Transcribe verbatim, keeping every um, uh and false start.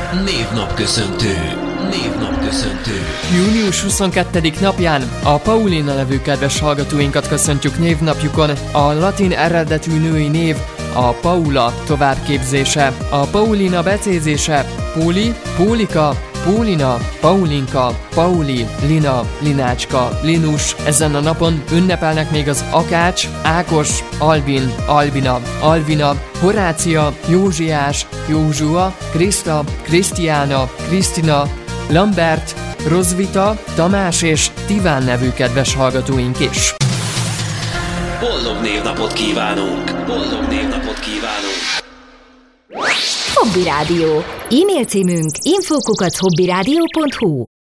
Névnapköszöntő. Névnapköszöntő. június huszonkettedike napján a Paulina nevű kedves hallgatóinkat köszöntjük névnapjukon. A latin eredetű női név a Paula továbbképzése. A Paulina becézése Póli, Pólika, Pólina, Paulinka, Pauli, Lina, Linácska, Linus. Ezen a napon ünnepelnek még az Akács, Ákos, Albin, Albina, Alvina, Horácia, Józsiás, Józsua, Kriszta, Krisztiána, Krisztina, Lambert, Rozvita, Tamás és Tiván nevű kedves hallgatóink is. Boldog névnapot kívánunk! Boldog névnapot kívánunk! Hobby Rádió. E-mail címünk info kukac hobbyradio pont hu.